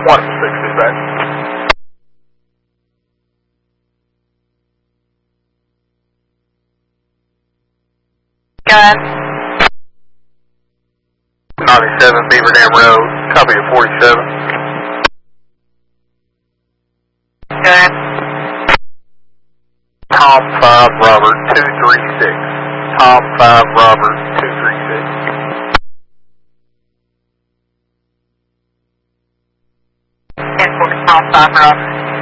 160 back. Gun. 97 Beaver Dam Road, copy of 47. Gun. Tom 5 Robert 236. Tom 5 Robert 236. And for Tom 5 Robert.